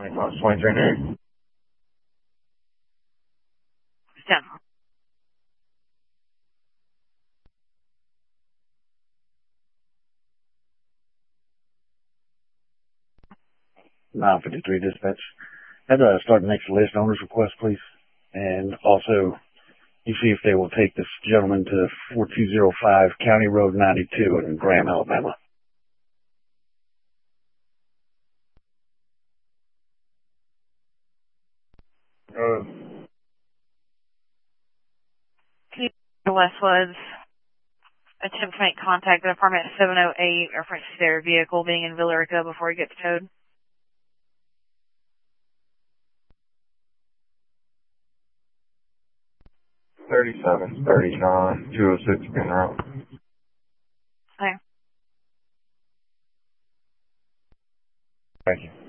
23. Stand. 953 dispatch. I'd start the next list owner's request, please. And also, you see if they will take this gentleman to 4205 County Road 92 in Graham, Alabama. Westwoods attempt to make contact with apartment 708, reference to their vehicle being in Villarica before he gets towed. $37, $39, 206 Penrose. Okay. Thank you.